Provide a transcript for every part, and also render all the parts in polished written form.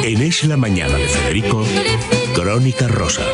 En Es la Mañana de Federico, Crónica Rosa.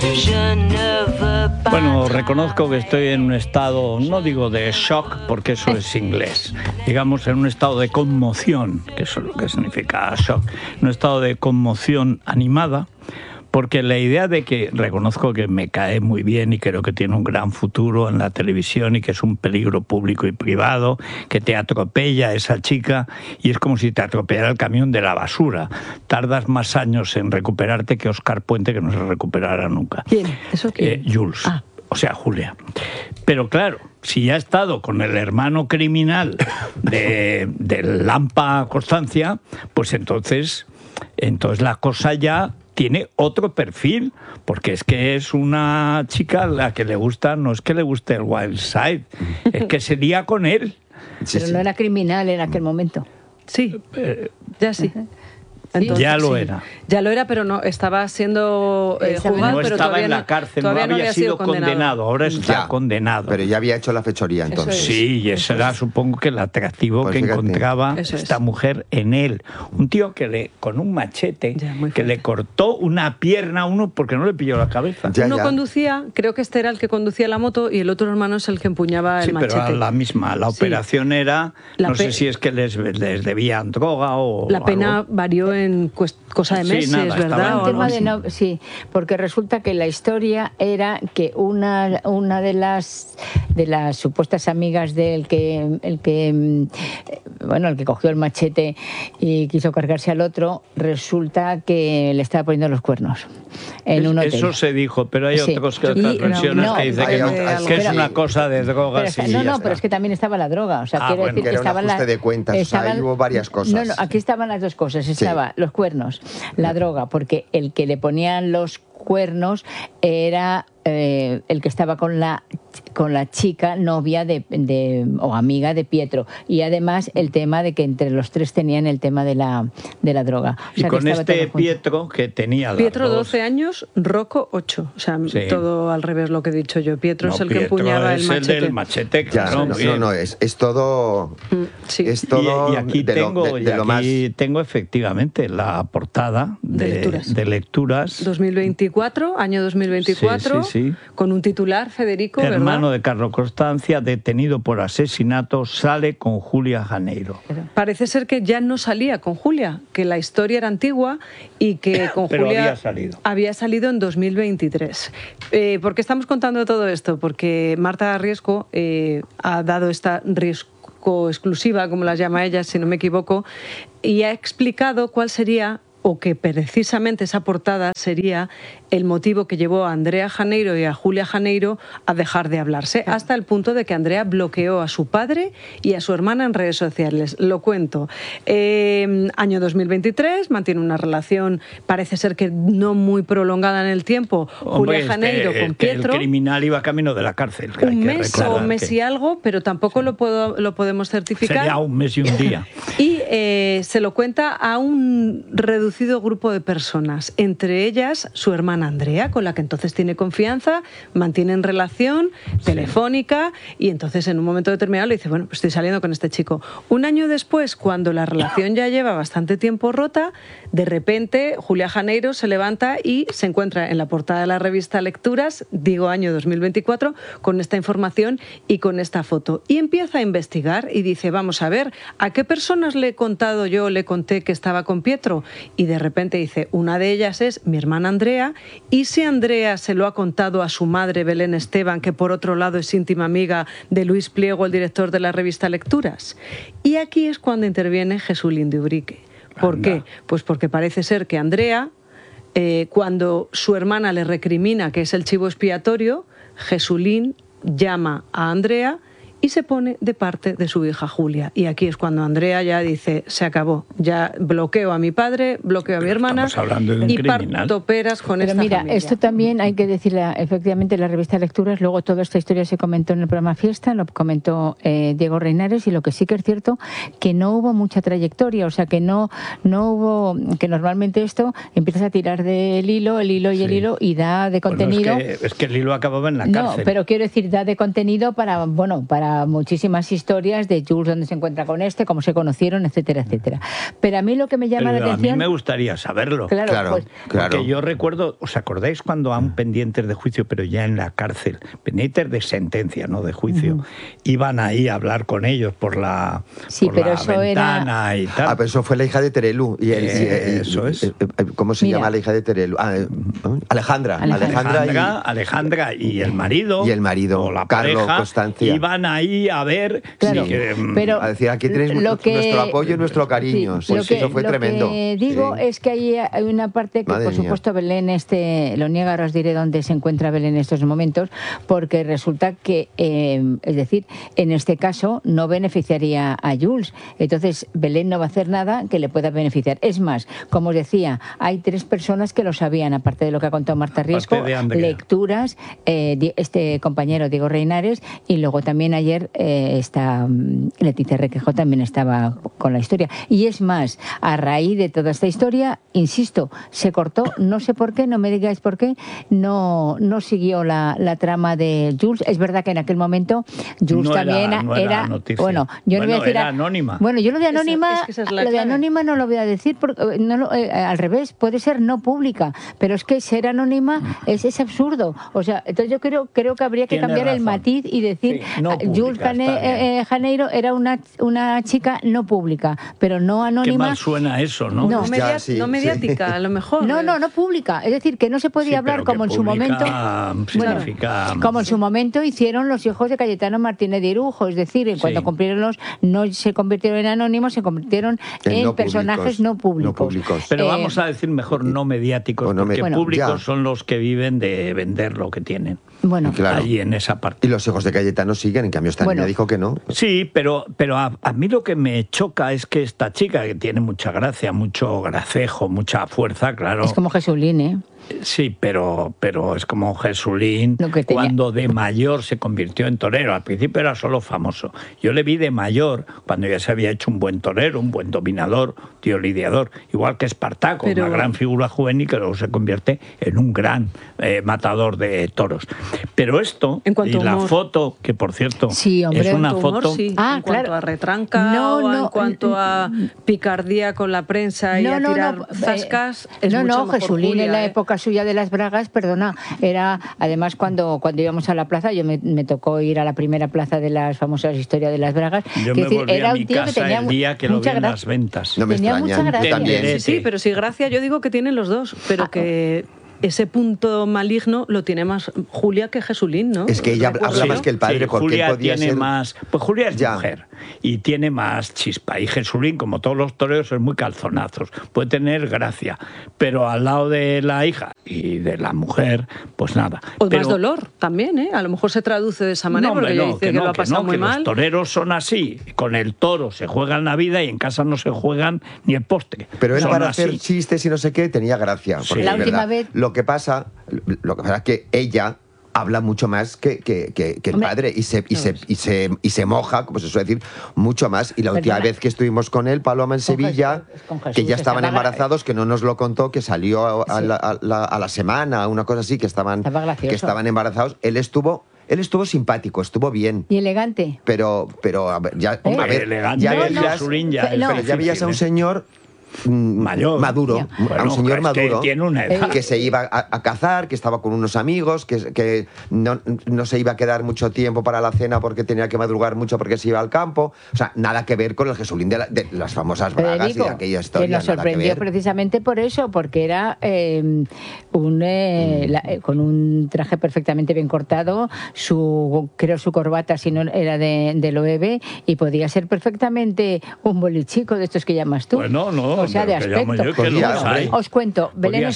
Bueno, reconozco que estoy en un estado, no digo de shock, porque eso es inglés, digamos en un estado de conmoción, que eso es lo que significa shock, un estado de conmoción animada, porque la idea de que reconozco que me cae muy bien y creo que tiene un gran futuro en la televisión y que es un peligro público y privado, que te atropella esa chica y es como si te atropellara el camión de la basura. Tardas más años en recuperarte que Óscar Puente, que no se recuperará nunca. ¿Quién? ¿Eso quién? Jules. O sea, Julia. Pero claro, si ya ha estado con el hermano criminal de Lampa Constancia, pues entonces la cosa ya tiene otro perfil, porque es que es una chica a la que le gusta, no es que le guste el Wild Side, es que se lía con él. Pero no era criminal en aquel momento. Sí, ya sí. Entonces, ya lo era. Ya lo era, pero no estaba siendo juzgado, no pero estaba en la cárcel, no había sido condenado, ahora está condenado. Pero ya había hecho la fechoría entonces. Sí, y ese era, supongo que el atractivo pues que encontraba esta mujer en él. Un tío que con un machete, que le cortó una pierna a uno porque no le pilló la cabeza. Uno conducía, creo que este era el que conducía la moto y el otro hermano es el que empuñaba el machete. Sí, pero la misma. La operación era, no sé si es que les debían droga o la pena algo. Varió en cosa de meses, nada, ¿verdad? Sí, porque resulta que la historia era que una de las supuestas amigas del el que cogió el machete y quiso cargarse al otro, resulta que le estaba poniendo los cuernos en un hotel. Eso se dijo, pero hay otras versiones que dicen que es una cosa de drogas. Pero es que también estaba la droga. O sea, quiero decir que era un ajuste de cuentas. Ahí hubo varias cosas. No, aquí estaban las dos cosas. Estaba los cuernos, la droga, porque el que le ponían los cuernos era el que estaba con la chica novia o amiga de Pietro, y además el tema de que entre los tres tenían el tema de la droga. Y con Pietro, que tenía Pietro 12 años, Rocco 8, o sea, todo al revés lo que he dicho yo. Pietro es el que empuñaba el machete. El del machete, claro. Es todo. Es todo y aquí tengo efectivamente la portada de lecturas. 2024, año 2024, con un titular, Federico, hermano de Carlos Constancia, detenido por asesinato, sale con Julia Janeiro. Parece ser que ya no salía con Julia, que la historia era antigua y que con Julia había salido en 2023. ¿Por qué estamos contando todo esto? Porque Marta Riesco ha dado esta exclusiva, como la llama ella, si no me equivoco, y ha explicado cuál sería, o que precisamente esa portada sería el motivo que llevó a Andrea Janeiro y a Julia Janeiro a dejar de hablarse, hasta el punto de que Andrea bloqueó a su padre y a su hermana en redes sociales. Lo cuento. Año 2023, mantiene una relación, parece ser que no muy prolongada en el tiempo, Julia Janeiro con Pietro. El criminal iba camino de la cárcel. Un mes y algo, pero tampoco lo podemos certificar. Sería un mes y un día. Y se lo cuenta a un reducido grupo de personas, entre ellas su hermana Andrea, con la que entonces tiene confianza, mantienen relación telefónica, y entonces en un momento determinado le dice, bueno, pues estoy saliendo con este chico. Un año después, cuando la relación ya lleva bastante tiempo rota, de repente Julia Janeiro se levanta y se encuentra en la portada de la revista Lecturas, digo año 2024, con esta información y con esta foto. Y empieza a investigar y dice, vamos a ver, ¿a qué personas le conté que estaba con Pietro? Y de repente dice, una de ellas es mi hermana Andrea, y si Andrea se lo ha contado a su madre Belén Esteban, que por otro lado es íntima amiga de Luis Pliego, el director de la revista Lecturas. Y aquí es cuando interviene Jesulín de Ubrique. ¿Por qué? Pues porque parece ser que Andrea, cuando su hermana le recrimina que es el chivo expiatorio, Jesulín llama a Andrea y se pone de parte de su hija Julia. Y aquí es cuando Andrea ya dice, se acabó, ya bloqueo a mi padre, bloqueo a mi hermana y parto peras con esta familia. Esto también hay que decirle, efectivamente, la revista Lecturas, luego toda esta historia se comentó en el programa Fiesta, lo comentó Diego Reinares, y lo que sí que es cierto, que no hubo mucha trayectoria, o sea, que no hubo, que normalmente esto empiezas a tirar del hilo, el hilo, y da de contenido. Es que el hilo acababa en la cárcel. No, pero quiero decir, da de contenido para para muchísimas historias de Jules, dónde se encuentra con cómo se conocieron, etcétera, etcétera. Pero a mí lo que me llama la atención... A mí me gustaría saberlo. Claro. Porque yo recuerdo, ¿os acordáis cuando aún pendientes de juicio, pero ya en la cárcel, pendientes de sentencia, no de juicio, iban ahí a hablar con ellos por la, ventana y tal? Pero eso fue la hija de Terelu. Eso es. ¿Cómo se llama la hija de Terelu? Alejandra y el marido. Y el marido, o la Carlos, pareja, Constancia. Iban ahí a ver... Claro, pero a decir, aquí tenéis nuestro apoyo y nuestro cariño. Eso fue tremendo. Lo que digo es que hay una parte que, por supuesto, Belén lo niega, ahora os diré dónde se encuentra Belén en estos momentos, porque resulta que, es decir, en este caso no beneficiaría a Jules. Entonces, Belén no va a hacer nada que le pueda beneficiar. Es más, como os decía, hay 3 personas que lo sabían, aparte de lo que ha contado Marta Riesco, lecturas, este compañero Diego Reinares, y luego también ayer Leticia Requejo también estaba con la historia. Y es más, a raíz de toda esta historia, insisto, se cortó, no sé por qué, no me digáis por qué, no siguió la trama de Jules. Es verdad que en aquel momento Jules también era noticia. Bueno, yo no voy a decir era anónima. Bueno, yo lo de anónima, lo de anónima no lo voy a decir, al revés, puede ser no pública, pero es que ser anónima es absurdo. O sea, entonces yo creo que habría que cambiar el matiz y decir, no pública, Jules Janeiro era una chica no pública, pero no anónima. Qué mal suena eso, ¿no? No mediática, a lo mejor. No pública. Es decir, que no se podía hablar como en su momento. Como en su momento hicieron los hijos de Cayetano Martínez de Irujo. Es decir, en cuanto cumplieron no se convirtieron en anónimos, se convirtieron en personajes no públicos. Pero vamos a decir mejor no mediáticos, porque públicos son los que viven de vender lo que tienen. Bueno, claro. Allí en esa parte. Y los hijos de Cayetano siguen, en cambio esta niña dijo que no. Sí, pero a mí lo que me choca es que esta chica, que tiene mucha gracia, mucho gracejo, mucha fuerza, claro. Es como Jesulín, ¿eh? Sí, pero es como Jesulín, cuando de mayor se convirtió en torero. Al principio era solo famoso. Yo le vi de mayor, cuando ya se había hecho un buen torero, un buen dominador, tío lidiador, igual que Espartaco, una gran figura juvenil que luego se convierte en un gran matador de toros. Pero esto, y la foto, que por cierto es una foto... En cuanto a retranca en cuanto a picardía con la prensa y a tirar zascas, es mucho mejor Jesulín Julia, en la época suya de las bragas, perdona, era además cuando íbamos a la plaza, yo me tocó ir a la primera plaza de las famosas historias de las bragas. Yo me volví a mi casa el día que lo vi en las ventas. No me extraña. Sí, pero sí, gracia, yo digo que tienen los dos, pero que ese punto maligno lo tiene más Julia que Jesulín, ¿no? Es que ella habla más que el padre, porque Julia podía tiene ser... más... Pues Julia es mujer y tiene más chispa. Y Jesulín, como todos los toreros, es muy calzonazos. Puede tener gracia, pero al lado de la hija y de la mujer, pues nada. O más dolor también, ¿eh? A lo mejor se traduce de esa manera, porque ella dice que lo ha pasado muy mal. Los toreros son así. Con el toro se juegan la vida y en casa no se juegan ni el postre. Pero él para hacer chistes y no sé qué tenía gracia. Porque la última vez... Lo que pasa es que ella habla mucho más que el padre y se moja, como se suele decir, mucho más. Y la última vez que estuvimos con él, Paloma, en Sevilla, que ya estaban embarazados, que no nos lo contó, que salió a la semana, una cosa así, que estaban embarazados, él estuvo simpático, estuvo bien. Y elegante. Pero a ver, elegante. Ya veías a un señor maduro, a un señor maduro que tiene una edad, que se iba a cazar, que estaba con unos amigos, que no se iba a quedar mucho tiempo para la cena porque tenía que madrugar mucho porque se iba al campo. O sea, nada que ver con el Jesulín de las famosas bragas y de aquella historia. Que nos sorprendió precisamente por eso, porque era con un traje perfectamente bien cortado, su corbata, si no era de Loewe, y podía ser perfecamente un bolichico de estos que llamas tú. Bueno, no. O sea, de aspecto. Os cuento, Belén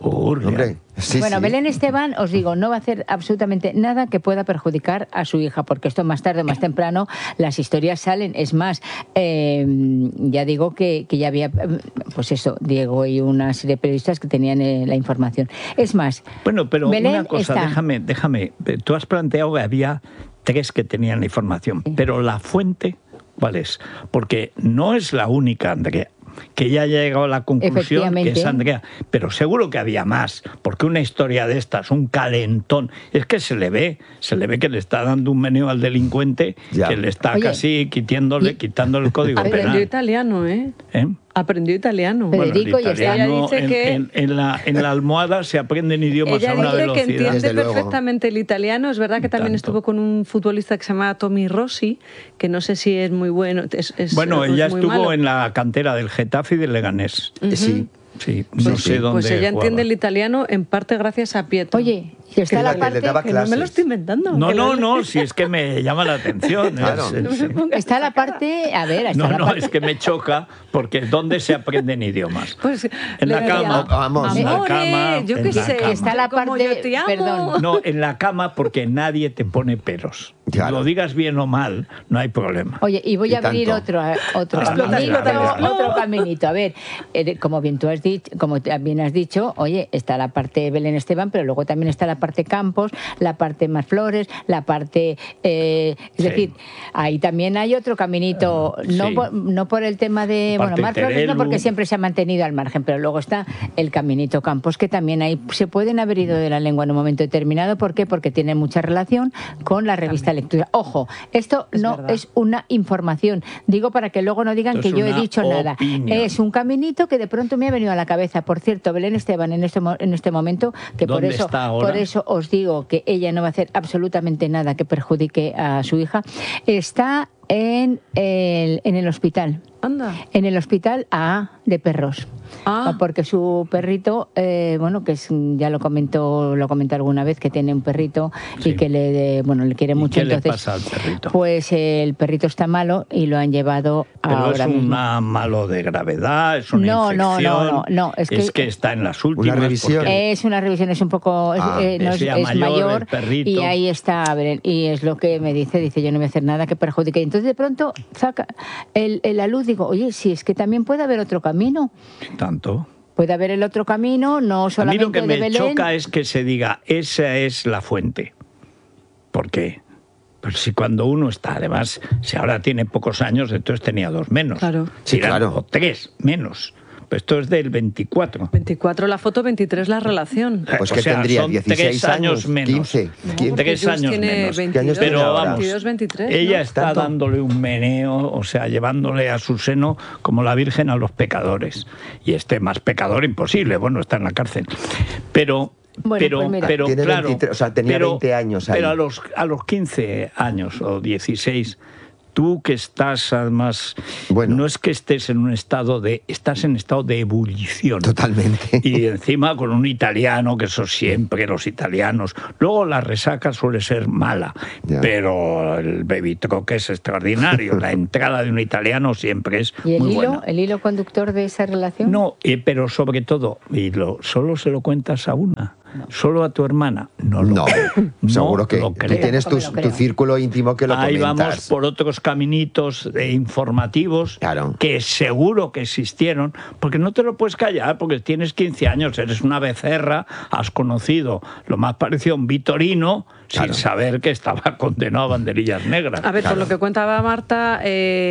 Belén Esteban, os digo, no va a hacer absolutamente nada que pueda perjudicar a su hija, porque esto más tarde o más temprano las historias salen. Es más, ya digo que ya había, pues eso, Diego y una serie de periodistas que tenían la información. Es más, bueno, pero Belén una cosa, déjame. Tú has planteado que había 3 que tenían la información, pero la fuente, ¿cuál es? Porque no es la única, Andrea. que ella ha llegado a la conclusión que es Efectivamente. Andrea. Pero seguro que había más, porque una historia de estas, un calentón, es que se le ve que le está dando un meneo al delincuente, Ya. que le está Oye, casi quitándole el código Aprendió penal. italiano, ¿eh? ¿Eh? Aprendió italiano. Pero- Bueno, el Federico, y está- italiano, Ella dice que- en la almohada se aprenden idiomas Ella a una dice que velocidad. entiende Desde luego. perfectamente el italiano. Es verdad que también Tanto. estuvo con un futbolista que se llama Tommy Rossi, que no sé si es muy bueno. Bueno, es ella muy estuvo malo. en la cantera del Getafe y del Leganés. Sí. Sí, no Sí, sé sí. dónde Pues ella jugaba. entiende el italiano en parte gracias a Pietro. Oye, y está Que la le parte... daba que no me lo clases. estoy inventando. No, que no, lo- no, si es que me llama la atención. Claro. Está la parte... A ver, está No, la no, parte... es que me choca porque ¿dónde se aprenden idiomas? Pues, En la le cama. diría, Vamos. En la "Amore, cama, yo en qué la sé, cama. Está la como parte- yo te amo". perdón. No, en la cama porque nadie te pone peros. Claro. Lo digas bien o mal, no hay problema. Oye, y voy Y a abrir tanto. otro Explota, caminito, explota. otro caminito. A ver, como bien tú has dicho, como bien has dicho, oye, está la parte Belén Esteban, pero luego también está la parte Campos, la parte Mar Flores, la parte, es Sí. decir, ahí también hay otro caminito, Sí. no por el tema de, La parte Mar Flores no, Terelu. porque siempre se ha mantenido al margen, pero luego está el caminito Campos, que también ahí se pueden haber ido de la lengua en un momento determinado. ¿Por qué? Porque tiene mucha relación con la revista Lectura. Ojo, esto Es no verdad. es una información. Digo para que luego no digan Esto que es yo he una dicho nada. opinión. Es un caminito que de pronto me ha venido a la cabeza. Por cierto, Belén Esteban en este momento, que por ¿Dónde eso, está ahora? por eso os digo que ella no va a hacer absolutamente nada que perjudique a su hija, está en el hospital. Anda. En el hospital A de perros. Ah. Porque su perrito, bueno, que ya lo comentó alguna vez, que tiene un perrito Sí. y que le quiere ¿Y mucho. qué le Entonces, pasa al perrito? pues el perrito está malo y lo han llevado Pero ahora es mismo. una malo de gravedad, es una No, infección. no, es que- está en las últimas. revisión. porque- Es una revisión, es un poco, Ah, no es ya es mayor, mayor el perrito. y ahí está Belén, y es lo que me dice yo no voy a hacer nada que perjudique. Entonces de pronto saca la luz, digo, oye, si es que también puede haber otro camino. Tanto. Puede haber el otro camino, no A mí solamente lo que de me Belén. choca es que se diga, esa es la fuente. ¿Por qué? Pues si cuando uno está, además, si ahora tiene pocos años, entonces tenía 2 menos. Claro. Sí, Dirán, claro. O 3 menos. Pues esto es del 24. 24 la foto, 23 la relación. Pues O que sea, tendría son 16 3 años menos. 15. No, 15. porque 3 Jules años tiene menos. 22, ¿Qué años tiene Pero ahora? vamos, 22, 23, ella ¿no? está ¿Tanto? dándole un meneo, o sea, llevándole a su seno como la Virgen a los pecadores. Y más pecador imposible, bueno, está en la cárcel. Pero... Bueno, pues mira. pero Tiene claro, 23, o sea, tenía 20 años ahí. Pero a los 15 años o 16, tú que estás además, Bueno. no es que estés en un estado estás en estado de ebullición. Totalmente. Y encima con un italiano, que eso siempre, los italianos. Luego la resaca suele ser mala, Ya. pero el baby truck es extraordinario. La entrada de un italiano siempre es ¿Y muy buena. el hilo conductor de esa relación? No, pero sobre todo, solo se lo cuentas a una, solo a tu hermana. No, lo No, creo. No seguro que lo tú creo. tienes Tampoco tu me lo creo. círculo íntimo que lo Ahí comentas. vamos por otros caminitos informativos Claro. que seguro que existieron, porque no te lo puedes callar, porque tienes 15 años, eres una becerra, has conocido lo más parecido a un vitorino Claro. sin saber que estaba condenado a banderillas negras. A ver, Claro. por lo que contaba Marta,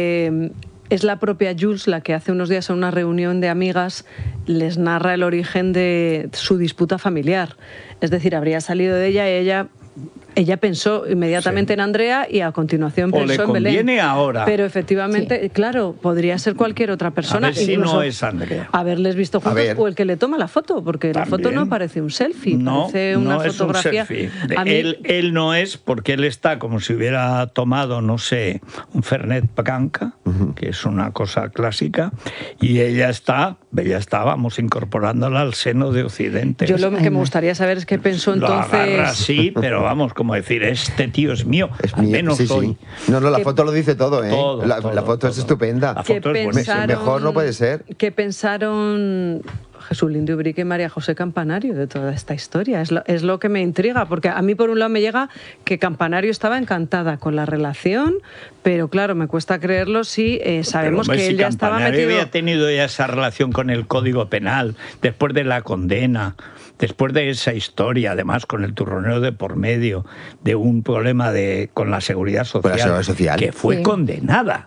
es la propia Jules la que hace unos días en una reunión de amigas les narra el origen de su disputa familiar. Es decir, habría salido de ella y ella pensó inmediatamente Sí. en Andrea y a continuación O le pensó en Belén. conviene ahora. Pero efectivamente, claro, podría ser cualquier otra persona. A ver si incluso no es Andrea. haberles visto juntos ver. o el que le toma la foto, porque la foto También. no parece un selfie, No, parece una no fotografía. es un selfie. A mí- Él no es, porque él está como si hubiera tomado, no sé, un Fernet Branca, que es una cosa clásica, y ella está, vamos, incorporándola al seno de Occidente. Yo lo que me gustaría saber es qué pensó Lo agarra entonces. así, pero vamos, como decir, este tío es mío, Es al mío, menos sí, sí. hoy. No, la Que- foto lo dice todo, ¿eh? Todo, la todo, foto es todo. estupenda. La ¿Qué foto es buenísima. pensaron, Mejor no puede ser. ¿Qué pensaron Jesús Lindo Ubrique y María José Campanario de toda esta historia? Es lo que me intriga, porque a mí por un lado me llega que Campanario estaba encantada con la relación, pero claro, me cuesta creerlo si sabemos Pero, hombre, que si él ya estaba Campanario metido. había tenido ya esa relación con el Código Penal, después de la condena, después de esa historia, además con el turronero de por medio, de un problema con la seguridad social, Seguridad Social. que fue Sí. condenada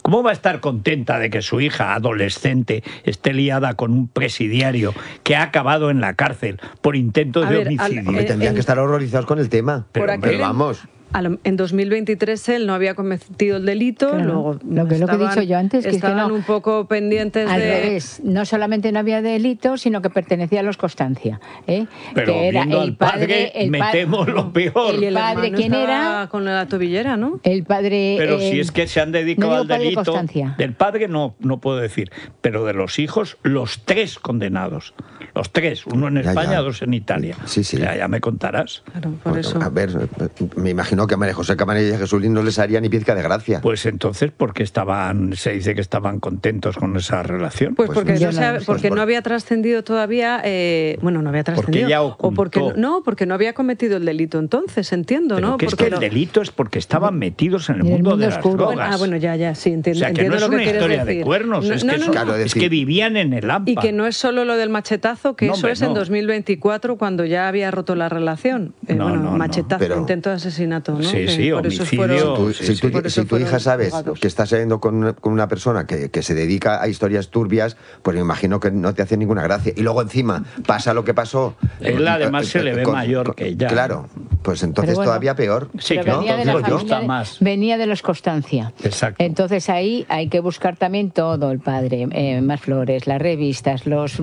¿Cómo va a estar contenta de que su hija adolescente esté liada con un presidiario que ha acabado en la cárcel por intento de homicidio? Tendrían que estar horrorizados con el tema. Por Pero vamos. En 2023 él no había cometido el delito, Claro, luego lo que he dicho yo antes, que estaban es que no, un poco pendientes al de... revés, no solamente no había delito, sino que pertenecía a los Constancia, ¿eh? Pero que era viendo al padre, me temo lo peor. Y el padre, hermano ¿quién estaba era? con la tobillera, ¿no? El padre... Pero si es que se han dedicado no digo al padre delito, Constancia. del padre no puedo decir, pero de los hijos, los 3 condenados. Los 3, uno en Ya, España, ya. 2 en Italia. Sí, sí. Ya me contarás. Claro, por Bueno, eso. a ver, me imagino que a María José Camarilla y a Jesulín no les haría ni pizca de gracia. Pues entonces, ¿por qué se dice que estaban contentos con esa relación? Pues porque, yo no, se ha- no sé. porque no había trascendido todavía, bueno, no había trascendido. ella o porque ocultó. porque no había cometido el delito entonces, entiendo, Pero ¿no? que es Porque que el no- delito es porque estaban metidos en el En el mundo mundo de las oscuro. drogas. Bueno, ya, sí, O entiendo, sea, que entiendo no es lo que una quieres historia decir. de cuernos, No, es, no, que no, son- Claro, es decir- que vivían en el AMPA. Y que no es solo lo del machetazo, que No, eso hombre, es en no. 2024, cuando ya había roto la relación. No. Machetazo, Pero- intento de asesinato, ¿no? Sí, Que sí, por eso homicidio. fueron- Sí, sí. por eso Si tu hija fueron sabes juzgados. que está saliendo con una persona que se dedica a historias turbias, pues me imagino que no te hace ninguna gracia. Y luego encima pasa lo que pasó. Él además se le ve mayor que ella. Claro, pues entonces Pero bueno, todavía peor. Sí, Pero claro, venía de la digo yo. familia Gusta más. venía de los Constancia. Exacto. Entonces ahí hay que buscar también todo el padre, más flores, las revistas, los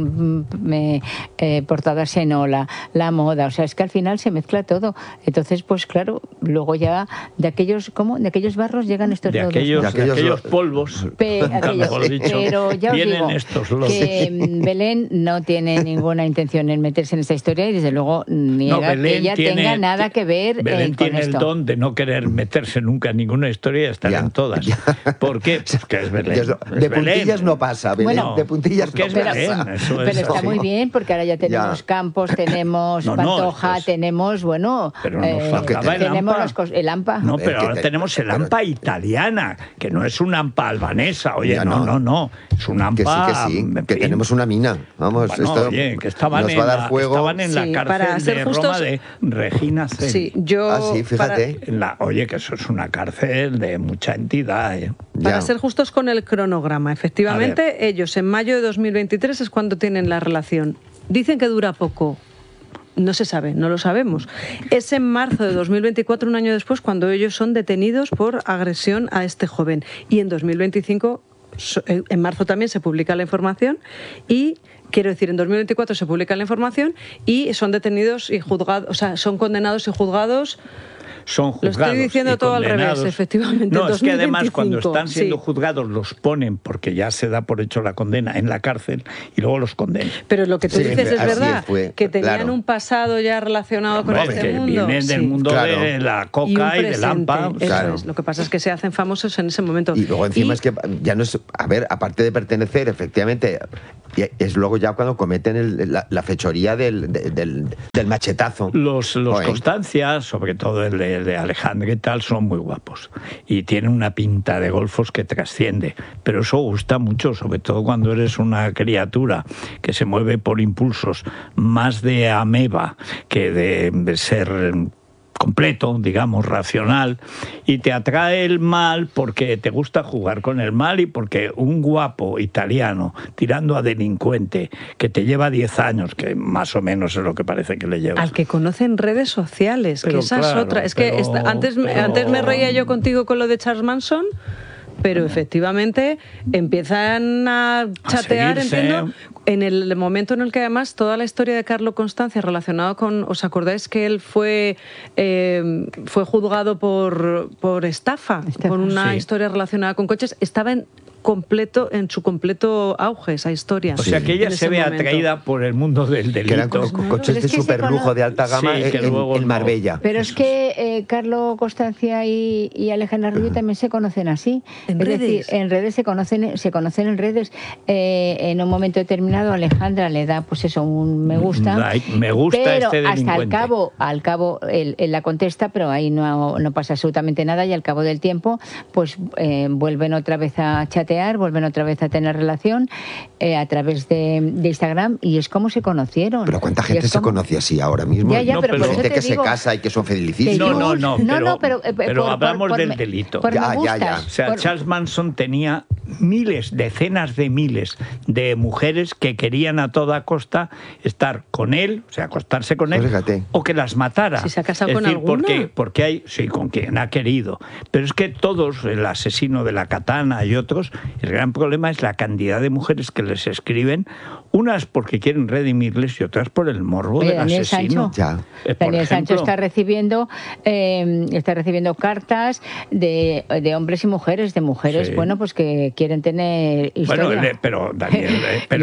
portadas en Ola, la moda, o sea, es que al final se mezcla todo. Entonces, pues claro, luego ya de aquellos barros llegan estos De lodos. aquellos, De aquellos- de aquellos polvos, nunca mejor dicho, Pero ya os vienen digo estos lodos. que Belén no tiene ninguna intención en meterse en esta historia y desde luego niega que ella tenga nada que ver Belén con tiene esto. el don de no querer meterse nunca en ninguna historia y estar Ya, en todas. ya. ¿Por qué? Pues que es Belén. De Es puntillas Belén. no pasa, Belén. Bueno, de puntillas porque no es pasa. Belén, eso Pero es está así. muy bien porque ahora ya tenemos Ya. Campos, tenemos No, Pantoja, esto es- tenemos, bueno, Pero nos faltaba el tenemos AMPA. el AMPA. No, Es pero que ahora tenemos el pero- AMPA italiana, que no es una AMPA albanesa. Oye, Ya no. Es un AMPA... Que sí, en que fin. tenemos una mina. Vamos, Bueno, esto oye, que estaban nos en, va a dar la, juego. estaban en la Sí, cárcel para ser de justos- Roma de Regina Coeli. Sí, yo... Ah, sí, fíjate. Oye, que eso es una cárcel de mucha entidad. Para Ya. ser justos con el cronograma, A efectivamente, ellos en mayo de 2023 es cuando tienen la relación. Dicen que dura poco. No se sabe, no lo sabemos. Es en marzo de 2024, un año después, cuando ellos son detenidos por agresión a este joven. Y en 2025, en marzo también se publica la información y... Quiero decir, en 2024 se publica la información y son detenidos y juzgados, o sea, son condenados y juzgados. Son Lo juzgados. estoy diciendo y todo al condenados. revés, efectivamente, No, es que además cuando 2025, están siendo sí. juzgados los ponen, porque ya se da por hecho la condena, en la cárcel y luego los condenan. Pero lo que tú Sí, dices es así verdad, fue, que tenían claro. un pasado ya relacionado con Hombre, este que mundo. vienen del Sí. mundo Claro. de la Y un coca y, del presente, AMPA. eso Claro. es. Lo que pasa es que se hacen famosos en ese momento. Y luego encima Y- es que ya no es, a ver, aparte de pertenecer, efectivamente, es luego ya cuando cometen la fechoría del machetazo. Los Joder. Constancia, sobre todo el de Alejandra y tal, son muy guapos. Y tienen una pinta de golfos que trasciende. Pero eso gusta mucho, sobre todo cuando eres una criatura que se mueve por impulsos más de ameba que de ser completo, digamos, racional, y te atrae el mal porque te gusta jugar con el mal y porque un guapo italiano tirando a delincuente que te lleva 10 años, que más o menos es lo que parece que le lleva. Al que conocen redes sociales, Pero que esa claro, es otra. Es que pero- antes me reía yo contigo con lo de Charles Manson, pero efectivamente empiezan a chatear, seguirse. entiendo, en el momento en el que además toda la historia de Carlo Constancia relacionada con, ¿os acordáis que él fue juzgado por estafa, con una Sí. historia relacionada con coches? Estaba en su completo auge esa historia. O sea que ella en se ese ve momento. atraída por el mundo del Que eran delito. coches Pero de es que se superlujo de alta gama Sí, que luego en no. Marbella. Pero es que Carlos Constancia y Alejandra Rubio también se conocen así. ¿En es redes? decir, en redes se conocen en redes. En un momento determinado Alejandra le da pues eso un me gusta. Like, me gusta pero este hasta delincuente. al cabo él la contesta, pero ahí no pasa absolutamente nada y al cabo del tiempo pues vuelven otra vez a chatear chatear, vuelven otra vez a tener relación a través de Instagram, y es como se conocieron. Pero ¿cuánta gente se conoce así ahora mismo? Ya, pero por eso gente te que digo, se casa y que son felicísimos. No, pero hablamos del delito. Ya. O sea, Charles Manson tenía decenas de miles de mujeres que querían a toda costa estar con él, o sea, acostarse con él, Fíjate. o que las matara. ¿Si se ha casado con decir, alguna? porque hay, sí, con quien ha querido. Pero es que todos, el asesino de la katana y otros, el gran problema es la cantidad de mujeres que les escriben, unas porque quieren redimirles y otras por el morbo del asesino. Daniel Sancho está recibiendo cartas de hombres y mujeres, de mujeres, bueno, pues que quieren tener historia. Bueno, pero Daniel,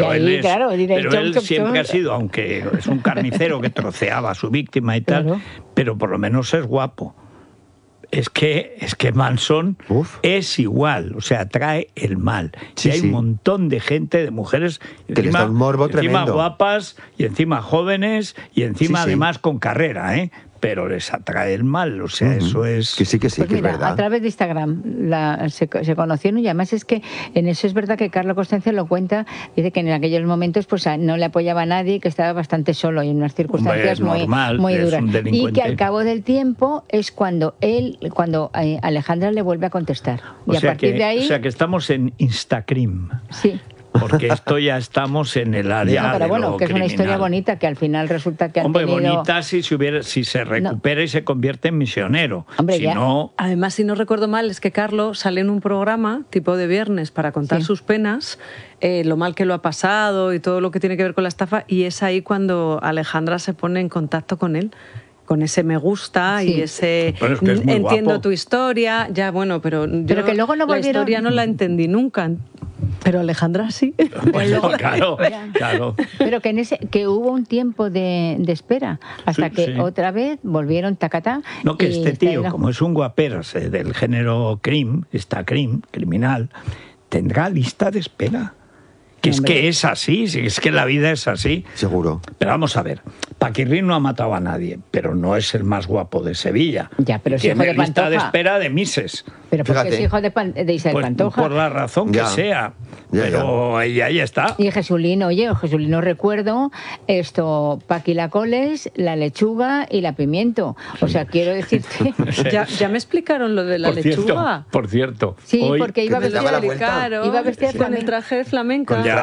él siempre ha sido, aunque es un carnicero que troceaba a su víctima y tal, pero por lo menos es guapo. Es que Manson es igual, o sea, trae el mal. Sí, y hay un montón de gente, de mujeres, que les da un morbo encima tremendo. guapas, y encima jóvenes, y encima además con carrera, pero les atrae el mal, o sea, eso es... Que sí, pues que mira, es verdad. A través de Instagram se conocieron, y además es que en eso es verdad que Carlos Costanza lo cuenta, dice que en aquellos momentos pues no le apoyaba a nadie, que estaba bastante solo y en unas circunstancias muy duras. Y que al cabo del tiempo es cuando Alejandra le vuelve a contestar. Y a partir de ahí... O sea, que estamos en Instagram. Sí. Porque esto ya estamos en el área pero de bueno, lo que es una criminal. historia bonita, que al final resulta que han tenido... bonita si se recupera y se convierte en misionero. Hombre, si no... Además, si no recuerdo mal, es que Carlos sale en un programa tipo de viernes para contar sus penas, lo mal que lo ha pasado y todo lo que tiene que ver con la estafa, y es ahí cuando Alejandra se pone en contacto con él, con ese me gusta y ese Pero es que es muy entiendo guapo. tu historia, ya bueno, pero yo que luego no la volvieron... historia no la entendí nunca. Pero Alejandra sí. Bueno, claro. Pero que hubo un tiempo de espera hasta que otra vez volvieron tacatá. No, que este tío, como es un guaperas del género criminal, tendrá lista de espera. Que es que es así, es que la vida es así. Seguro. Pero vamos a ver, Paquirrín no ha matado a nadie, pero no es el más guapo de Sevilla. Ya, pero es hijo de lista Pantoja. de espera de Mises. Pero porque es hijo de Isabel Pantoja. Por la razón que sea. Pero ahí está. Y Jesulín, Jesulín, recuerdo esto, Paqui la coles, la lechuga y la pimiento. O sea, quiero decirte... ya me explicaron lo de la lechuga. Por cierto. Sí, hoy, porque iba vestida con el traje de flamenca. Y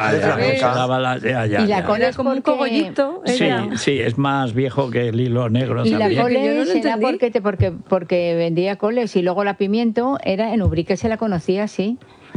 la cola es como un cogollito. Sí, es más viejo que el hilo negro. Y también. la coles Yo no era porque vendía coles, y luego la pimiento era en Ubrique, se la conocía así.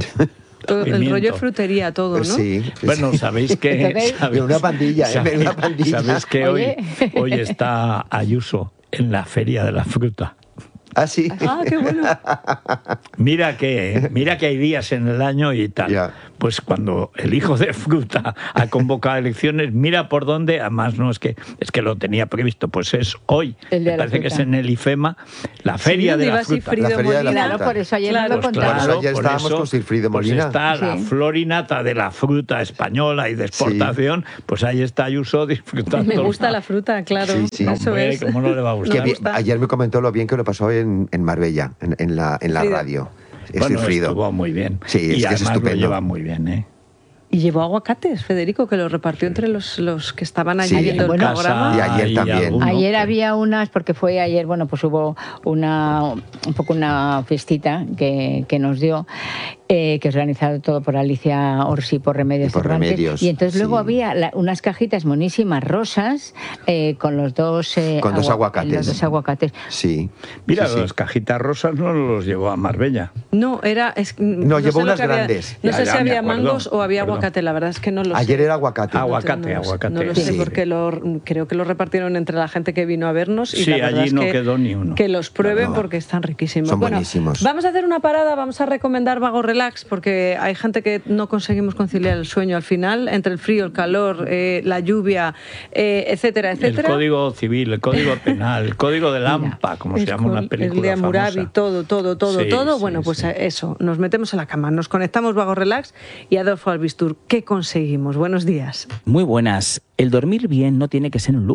El rollo de frutería, todo, ¿no? Sí. Bueno, sabéis que... Una pandilla, una pandilla. Sabéis que hoy está Ayuso en la Feria de la Fruta. Ah, sí. Ah, qué bueno. Mira que hay días en el año y tal. Pues cuando el hijo de fruta ha convocado elecciones, mira por dónde, además no es que lo tenía previsto, pues es hoy. Me parece que es en el IFEMA, la Feria de la Fruta. La Feria de la Fruta. Claro, por eso ayer nos lo contaron. Por eso ayer estábamos con Silfrido Molina. Pues está la florinata de la fruta española y de exportación, pues ahí está Ayuso disfrutando. Me gusta la fruta, claro. Sí. Eso Hombre, es. ¿cómo no le va a gustar? Ayer me comentó lo bien que lo pasó en Marbella, en la radio. Bueno, estuvo muy bien. Sí, y es que es además estupendo. lo lleva muy bien, ¿eh? Y llevó aguacates, Federico, que los repartió entre los que estaban allí viendo el bueno, programa. Y ayer también. Ayer había unas, porque fue ayer, bueno, pues hubo un poco una fiestita que nos dio, que es organizado todo por Alicia Orsi, por Remedios Cervantes. Y entonces luego había unas cajitas monísimas rosas con los dos aguacates. Los dos aguacates. Sí. Mira, las cajitas rosas no los llevó a Marbella. No, no llevó unas grandes. No sé si había mangos o había aguacate, la verdad es que no lo sé. Ayer era aguacate. Aguacate. No lo sé porque creo que lo repartieron entre la gente que vino a vernos. Y sí, la verdad allí es no quedó ni uno. Que los prueben porque están riquísimos. Son buenísimos. Vamos a hacer una parada, vamos a recomendar Vago Relax porque hay gente que no conseguimos conciliar el sueño al final, entre el frío, el calor, la lluvia, etcétera, etcétera. El Código Civil, el Código Penal, el Código de Lampa, como se llama una película el de Hammurabi, famosa. todo. Bueno, pues eso, nos metemos en la cama, nos conectamos Vago Relax y Adolfo Albistur. ¿Qué conseguimos? Buenos días. Muy buenas. El dormir bien no tiene que ser un lujo.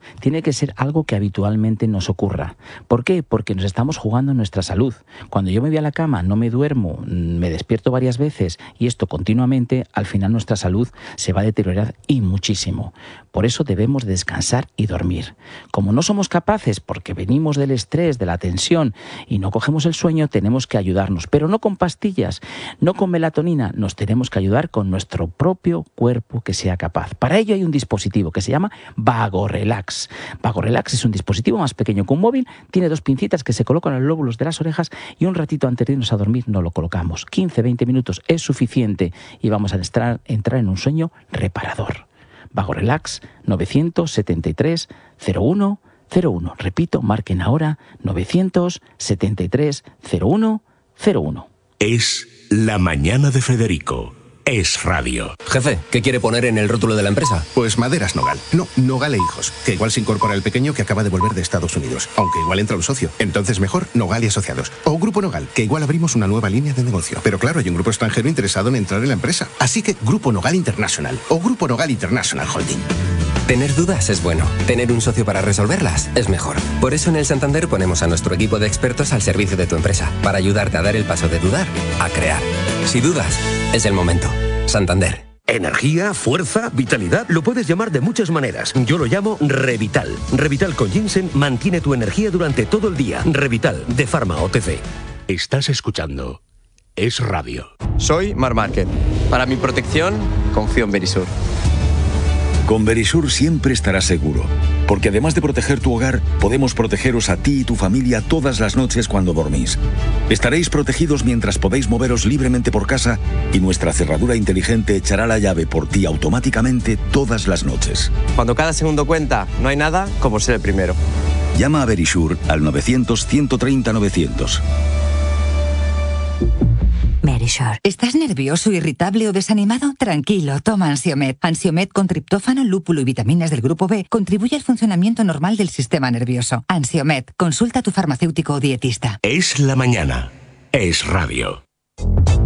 Tiene que ser algo que habitualmente nos ocurra. ¿Por qué? Porque nos estamos jugando nuestra salud. Cuando yo me voy a la cama, no me duermo, me despierto varias veces y esto continuamente, al final nuestra salud se va a deteriorar y muchísimo. Por eso debemos descansar y dormir. Como no somos capaces, porque venimos del estrés, de la tensión y no cogemos el sueño, tenemos que ayudarnos, pero no con pastillas, no con melatonina, nos tenemos que ayudar con nuestro propio cuerpo que sea capaz. Para ello hay un dispositivo que se llama VagoRelax. VagoRelax es un dispositivo más pequeño que un móvil, tiene 2 pincitas que se colocan en los lóbulos de las orejas y un ratito antes de irnos a dormir nos lo colocamos. 15-20 minutos es suficiente y vamos a entrar en un sueño reparador. VagoRelax 973 01 01. Repito, marquen ahora 973 01 01. Es La Mañana de Federico. Es radio. Jefe, ¿qué quiere poner en el rótulo de la empresa? Pues Maderas Nogal. No, Nogal e Hijos. Que igual se incorpora el pequeño que acaba de volver de Estados Unidos. Aunque igual entra un socio. Entonces mejor Nogal y Asociados. O Grupo Nogal, que igual abrimos una nueva línea de negocio. Pero claro, hay un grupo extranjero interesado en entrar en la empresa. Así que Grupo Nogal International. O Grupo Nogal International Holding. Tener dudas es bueno. Tener un socio para resolverlas es mejor. Por eso en el Santander ponemos a nuestro equipo de expertos al servicio de tu empresa. Para ayudarte a dar el paso de dudar a crear. Si dudas, es el momento. Santander. Energía, fuerza, vitalidad, lo puedes llamar de muchas maneras. Yo lo llamo Revital. Revital con ginseng mantiene tu energía durante todo el día. Revital, de Pharma OTC. Estás escuchando Es radio. Soy Mar Márquez. Para mi protección, confío en Verisur. Con Verisur siempre estarás seguro, porque además de proteger tu hogar, podemos protegeros a ti y tu familia todas las noches cuando dormís. Estaréis protegidos mientras podéis moveros libremente por casa y nuestra cerradura inteligente echará la llave por ti automáticamente todas las noches. Cuando cada segundo cuenta, no hay nada como ser el primero. Llama a Verisur al 900-130-900. Verisur. ¿Estás nervioso, irritable o desanimado? Tranquilo, toma Ansiomed. Ansiomed con triptófano, lúpulo y vitaminas del grupo B contribuye al funcionamiento normal del sistema nervioso. Ansiomed, consulta a tu farmacéutico o dietista. Es la mañana. Es radio.